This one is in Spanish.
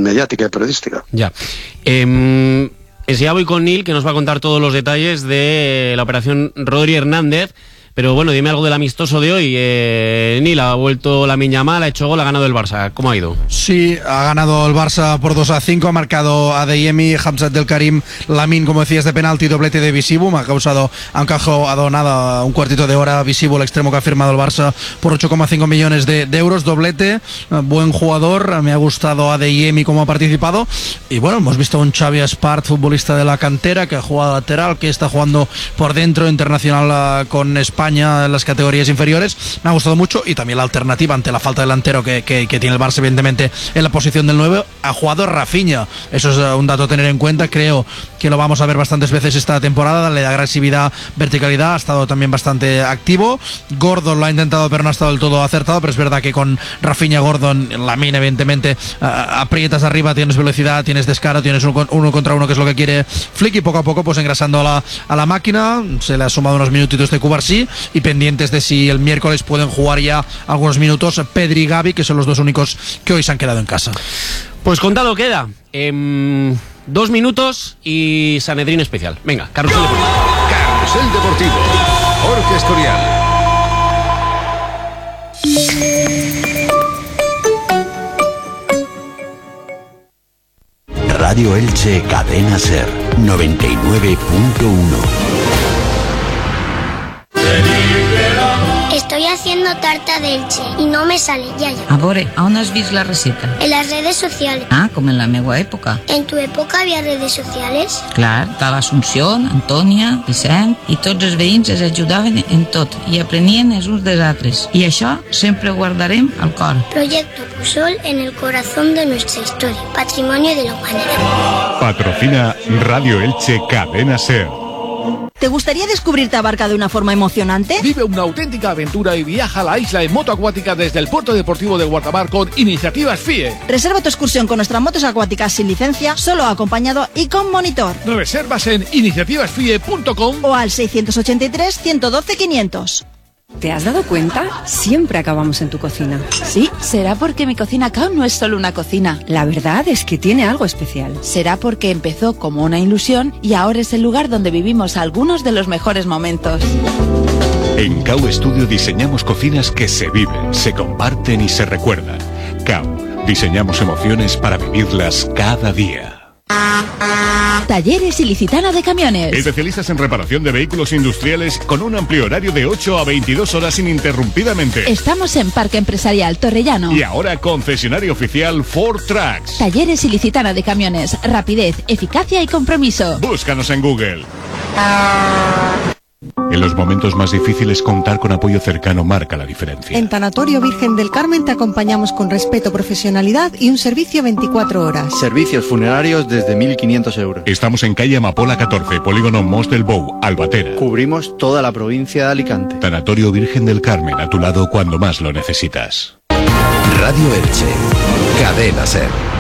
mediática y periodística. Ya. Enseguida voy con Nil, que nos va a contar todos los detalles de la operación Rodri Hernández. Pero bueno, dime algo del amistoso de hoy. Nil, ha vuelto Lamine Yamal, ha hecho gol, ha ganado el Barça. ¿Cómo ha ido? Sí, ha ganado el Barça por 2-5, ha marcado Adeyemi, Hamzat del Karim, Lamine, como decías, de penalti, doblete de Visibu, ha dado nada, un cuartito de hora Visibu, el extremo que ha firmado el Barça por 8,5 millones de euros, doblete, buen jugador, me ha gustado Adeyemi cómo ha participado, y bueno, hemos visto a un Xavi Espart, futbolista de la cantera, que ha jugado lateral, que está jugando por dentro, internacional con España en las categorías inferiores, me ha gustado mucho, y también la alternativa ante la falta de delantero que tiene el Barça, evidentemente, en la posición del 9, ha jugado Rafinha. Eso es un dato a tener en cuenta. Creo que lo vamos a ver bastantes veces esta temporada. Le da agresividad, verticalidad, ha estado también bastante activo. Gordon lo ha intentado, pero no ha estado del todo acertado, pero es verdad que con Rafinha, Gordon, Lamine, evidentemente, aprietas arriba, tienes velocidad, tienes descaro, tienes uno contra uno, que es lo que quiere Flick, y poco a poco pues engrasando a la máquina. Se le ha sumado unos minutitos de Cubarsí, y pendientes de si el miércoles pueden jugar ya algunos minutos Pedri y Gavi, que son los dos únicos que hoy se han quedado en casa. Pues contado queda. 2 minutos y Sanedrín especial. Venga, Carrusel Deportivo. Carrusel Deportivo. Jorge Escorial. Radio Elche, Cadena Ser 99.1. Estoy haciendo tarta de Elche y no me sale, ya. A veure, on has vist la receta? En las redes sociales. Ah, com en la meua època. ¿En tu época había redes sociales? Clar, estava Assumpció, Antònia, Vicent, i tots els veïns es ajudaven en tot i aprenien els uns dels altres. I això sempre ho guardarem al cor. Proyecto Pusol en el corazón de nuestra historia, patrimonio de la humanidad. Patrocina Radio Elche, Cadena Ser. ¿Te gustaría descubrir Tabarca de una forma emocionante? Vive una auténtica aventura y viaja a la isla en moto acuática desde el puerto deportivo de Guardamar con Iniciativas FIE. Reserva tu excursión con nuestras motos acuáticas sin licencia, solo acompañado y con monitor. Reservas en iniciativasfie.com o al 683 112 500. ¿Te has dado cuenta? Siempre acabamos en tu cocina. Sí, será porque mi Cocina Cao no es solo una cocina. La verdad es que tiene algo especial. Será porque empezó como una ilusión y ahora es el lugar donde vivimos algunos de los mejores momentos. En Cao Studio diseñamos cocinas que se viven, se comparten y se recuerdan. Cao, diseñamos emociones para vivirlas cada día. Talleres Ilicitana de Camiones. Especialistas en reparación de vehículos industriales con un amplio horario de 8 a 22 horas ininterrumpidamente. Estamos en Parque Empresarial Torrellano. Y ahora concesionario oficial Ford Trucks. Talleres Ilicitana de Camiones. Rapidez, eficacia y compromiso. Búscanos en Google. En los momentos más difíciles, contar con apoyo cercano marca la diferencia. En Tanatorio Virgen del Carmen te acompañamos con respeto, profesionalidad y un servicio 24 horas. Servicios funerarios desde 1.500 euros. Estamos en calle Amapola 14, polígono Mos del Bou, Albatera. Cubrimos toda la provincia de Alicante. Tanatorio Virgen del Carmen, a tu lado cuando más lo necesitas. Radio Elche, Cadena Ser.